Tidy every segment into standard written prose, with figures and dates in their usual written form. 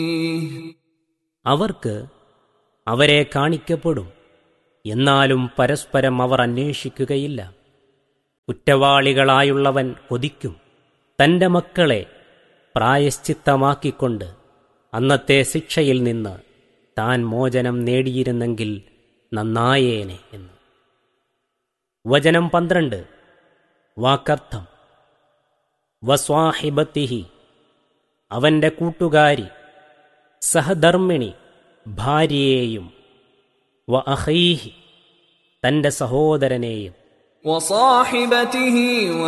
അവർക്ക് അവരെ കാണിക്കപ്പെടും, എന്നാലും പരസ്പരം അവർ അന്വേഷിക്കുകയില്ല. കുറ്റവാളികളായുള്ളവൻ കൊതിക്കും തന്റെ മക്കളെ പ്രായശ്ചിത്തമാക്കിക്കൊണ്ട് അന്നത്തെ ശിക്ഷയിൽ നിന്ന് താൻ മോചനം നേടിയിരുന്നെങ്കിൽ നന്നായേനെ എന്ന്. വചനം 12. വാക്കർത്ഥം. വസ്വാഹിബത്തിഹി, അവന്റെ കൂട്ടുകാരി, സഹധർമ്മിണി ഭാര്യയെയും, വ അഖീഹി, തന്റെ സഹോദരനെയും, വസാഹിബതിഹി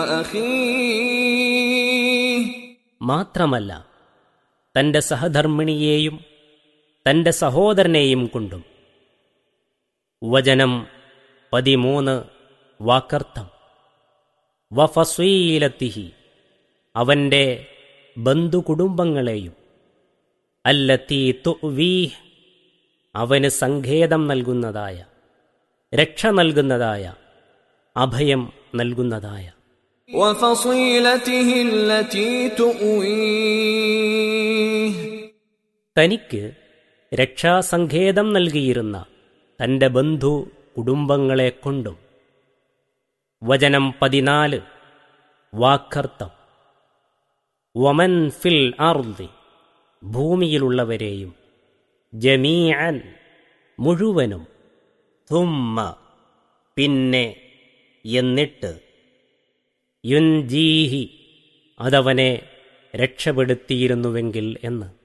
വഅഖീഹി, മാത്രമല്ല തന്റെ സഹധർമ്മിണിയെയും തന്റെ സഹോദരനെയും കൊണ്ടും. വചനം 13. വാക്കർത്ഥം. വഫസീലത്തിഹി, അവന്റെ ബന്ധുകുടുംബങ്ങളെയും, അല്ലത്തി തുവീഹ്, അവന് സങ്കേതം നൽകുന്നതായ, രക്ഷ നൽകുന്നതായ, അഭയം നൽകുന്നതായ. വഫസീലതിഹി അല്ലതി തുവീഹ്, തനിക്ക് രക്ഷാസങ്കേതം നൽകിയിരുന്ന തന്റെ ബന്ധു കുടുംബങ്ങളെ കൊണ്ടും. വചനം 14. വാക്കർത്ഥം. വമൻ ഫിൽ അർദി, ഭൂമിയിലുള്ളവരെയും, ജമീഅൻ, മുഴുവനും, തുമ്മ, പിന്നെ, എന്നിട്ട്, യുൻജീഹി, അതവനെ രക്ഷപ്പെടുത്തിയിരുന്നുവെങ്കിൽ എന്ന്.